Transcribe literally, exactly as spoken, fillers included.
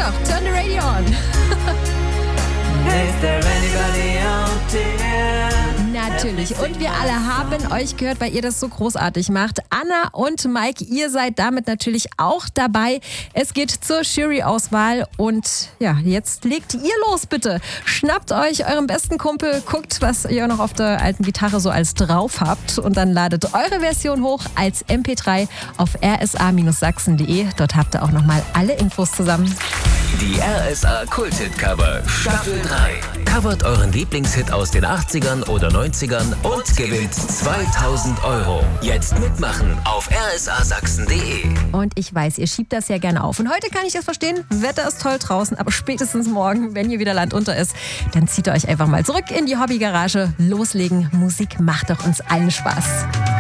doch, turn the radio on. Is there anybody out there? Natürlich. Und wir alle haben euch gehört, weil ihr das so großartig macht. Anna und Mike, ihr seid damit natürlich auch dabei. Es geht zur Jury-Auswahl. Und ja, jetzt legt ihr los, bitte. Schnappt euch euren besten Kumpel, guckt, was ihr noch auf der alten Gitarre so als drauf habt. Und dann ladet eure Version hoch als M P drei auf r s a Sachsen punkt de. Dort habt ihr auch nochmal alle Infos zusammen. Die R S A Kulthit-Cover Staffel drei. Covert euren Lieblingshit aus den achtzigern oder neunzigern und gewinnt zweitausend Euro. Jetzt mitmachen auf r s a Sachsen punkt de. Und ich weiß, ihr schiebt das ja gerne auf. Und heute kann ich das verstehen, Wetter ist toll draußen, aber spätestens morgen, wenn hier wieder Land unter ist, dann zieht ihr euch einfach mal zurück in die Hobbygarage. Loslegen, Musik macht doch uns allen Spaß.